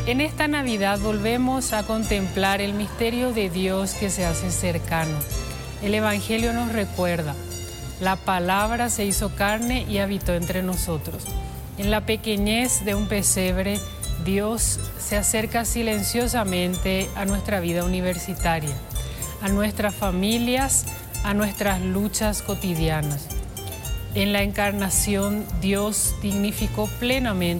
En esta Navidad volvemos a contemplar el misterio de Dios que se hace cercano. El Evangelio nos recuerda, la palabra se hizo carne y habitó entre nosotros. En la pequeñez de un pesebre, Dios se acerca silenciosamente a nuestra vida universitaria, a nuestras familias, a nuestras luchas cotidianas. En la encarnación, Dios dignificó plenamente